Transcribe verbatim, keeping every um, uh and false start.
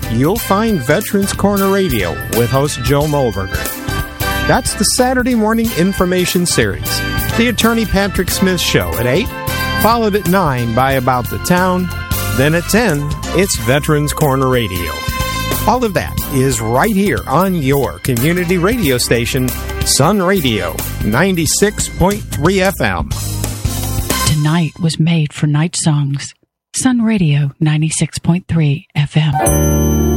you'll find Veterans Corner Radio with host Joe Molberger. That's the Saturday morning information series. The Attorney Patrick Smith Show at eight, followed at nine by About the Town. Then at ten, it's Veterans Corner Radio. All of that is right here on your community radio station, Sun Radio, ninety-six point three F M. Tonight was made for night songs. Sun Radio, ninety-six point three F M.